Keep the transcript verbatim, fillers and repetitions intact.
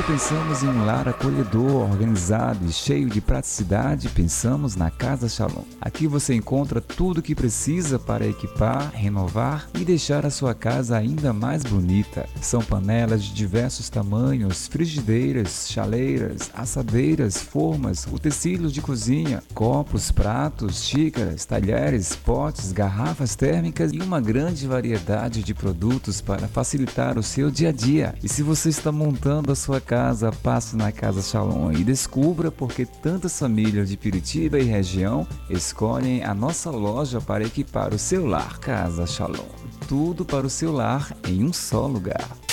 pensamos em um lar acolhedor, organizado e cheio de praticidade, pensamos na Casa Shalom. Aqui você encontra tudo o que precisa para equipar, renovar e deixar a sua casa ainda mais bonita. São panelas de diversos tamanhos, frigideiras, chaleiras, assadeiras, formas, utensílios de cozinha, copos, pratos, xícaras, talheres, potes, garrafas térmicas e uma grande variedade de produtos para facilitar o seu dia a dia. E se você está montando a sua casa, passe na Casa Shalom e descubra por que tantas famílias de Piritiba e região escolhem a nossa loja para equipar o seu lar. Casa Shalom, tudo para o seu lar em um só lugar.